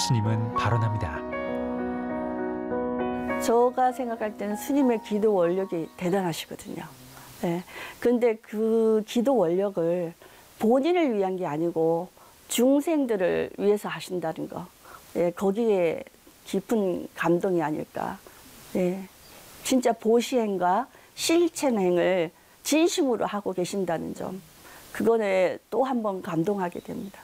스님은 발언합니다. 제가 생각할 때는 스님의 기도 원력이 대단하시거든요. 네. 근데 그 기도 원력을 본인을 위한 게 아니고 중생들을 위해서 하신다는 거. 예, 거기에 깊은 감동이 아닐까. 예, 진짜 보시행과 실천행을 진심으로 하고 계신다는 점. 그거에 또 한 번 감동하게 됩니다.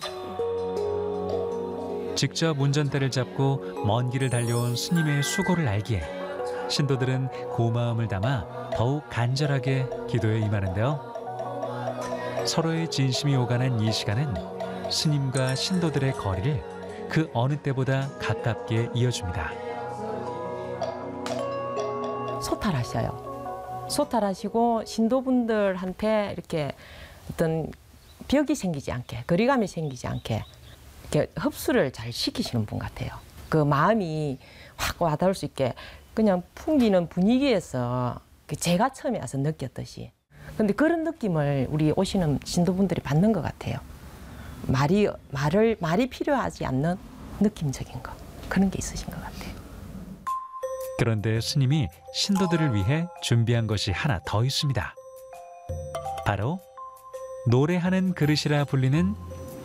직접 운전대를 잡고 먼 길을 달려온 스님의 수고를 알기에 신도들은 고마움을 담아 더욱 간절하게 기도에 임하는데요. 서로의 진심이 오가는 이 시간은 스님과 신도들의 거리를 그 어느 때보다 가깝게 이어줍니다. 소탈하셔요. 소탈하시고 신도분들한테 이렇게 어떤 벽이 생기지 않게, 거리감이 생기지 않게 이렇게 흡수를 잘 시키시는 분 같아요. 그 마음이 확 와닿을 수 있게 그냥 풍기는 분위기에서 제가 처음에 와서 느꼈듯이. 근데 그런 느낌을 우리 오시는 신도분들이 받는 것 같아요. 말이 필요하지 않는 느낌적인 거. 그런 게 있으신 것 같아요. 그런데 스님이 신도들을 위해 준비한 것이 하나 더 있습니다. 바로 노래하는 그릇이라 불리는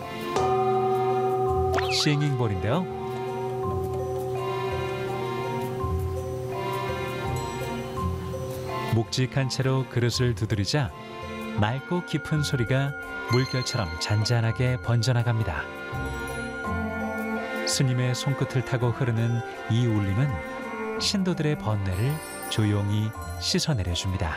싱잉볼인데요. 묵직한 채로 그릇을 두드리자 맑고 깊은 소리가 물결처럼 잔잔하게 번져나갑니다. 스님의 손끝을 타고 흐르는 이 울림은 신도들의 번뇌를 조용히 씻어내려줍니다.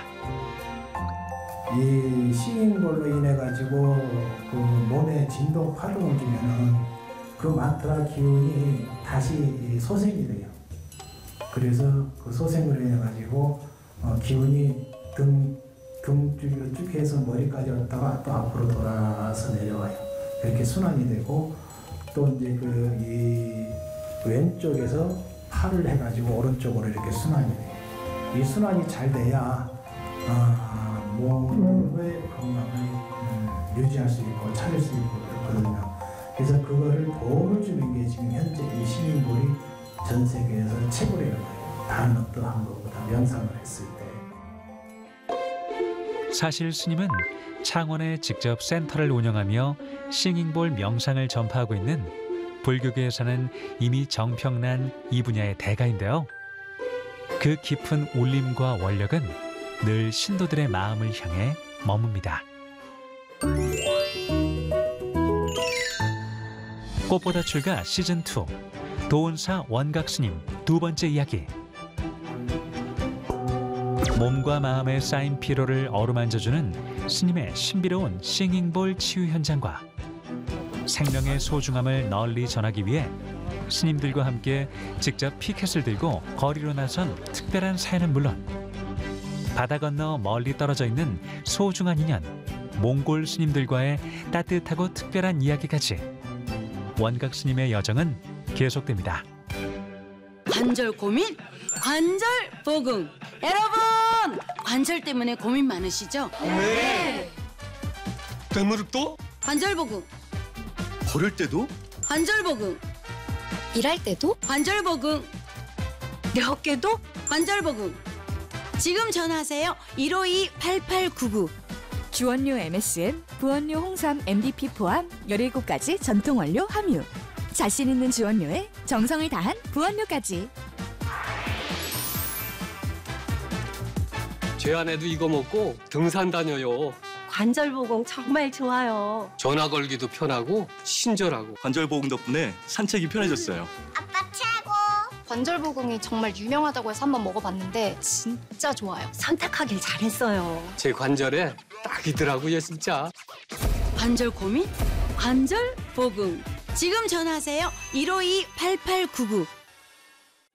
이 싱잉볼로 인해 가지고 그 몸에 진동 파동을 주면은 그 만트라 기운이 다시 소생이 돼요. 그래서 그 소생을 인해 가지고 기운이 등 쪽으로 쭉 해서 머리까지 왔다가 또 앞으로 돌아서 내려와요. 이렇게 순환이 되고 또 이제 이 왼쪽에서 팔을 해가지고 오른쪽으로 이렇게 순환이 돼요. 이 순환이 잘 돼야 몸의 건강을 유지할 수 있고 차릴 수 있고 그렇거든요. 그래서 그거를 도움을 주는 게 지금 현재 이 싱잉볼이 전 세계에서 최고래요. 다른 어떠한 것보다 명상을 했을 때. 사실 스님은 창원에 직접 센터를 운영하며 싱잉볼 명상을 전파하고 있는 불교계에서는 이미 정평난 이 분야의 대가인데요. 그 깊은 울림과 원력은 늘 신도들의 마음을 향해 머뭅니다. 꽃보다 출가 시즌2 도운사 원각스님 두 번째 이야기. 몸과 마음에 쌓인 피로를 어루만져주는 스님의 신비로운 싱잉볼 치유 현장과 생명의 소중함을 널리 전하기 위해 스님들과 함께 직접 피켓을 들고 거리로 나선 특별한 사연은 물론 바다 건너 멀리 떨어져 있는 소중한 인연, 몽골 스님들과의 따뜻하고 특별한 이야기까지 원각 스님의 여정은 계속됩니다. 관절 고민? 관절 보금. 여러분! 관절 때문에 고민 많으시죠? 네. 무릎도? 관절 보금. 걸을 때도? 관절 보금. 일할 때도? 관절 보금. 내 어깨도? 관절 보금. 지금 전화하세요. 152-8899. 주원료 MSM, 부원료 홍삼 MDP 포함 17가지 전통 원료 함유. 자신 있는 주원료에 정성을 다한 부원료까지. 제 아내도 이거 먹고 등산 다녀요. 관절보공 정말 좋아요. 전화 걸기도 편하고 친절하고. 관절보공 덕분에 산책이 편해졌어요. 아빠 최고. 관절보공이 정말 유명하다고 해서 한번 먹어봤는데 진짜 좋아요. 선택하길 잘했어요. 제 관절에 딱이더라고요, 진짜. 관절 고민? 관절 보금. 지금 전화하세요. 152-8899.